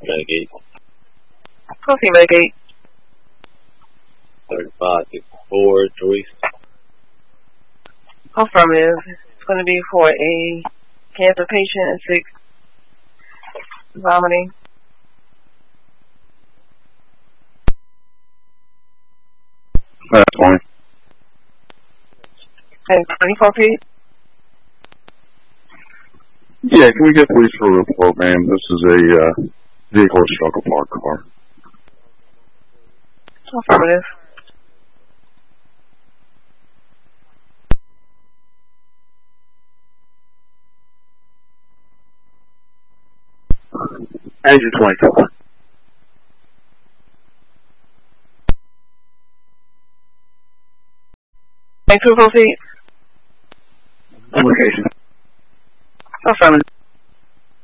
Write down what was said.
Renegade. Proceed, Renegade. 3564, Joyce. Affirmative. It's going to be for a cancer patient and 6 vomiting. That's 20. And 24 feet. Yeah, can we get police for a report, ma'am? This is a vehicle struck a parked car. Affirmative. Engine 24. And 2 proceed. Location. Affirmative.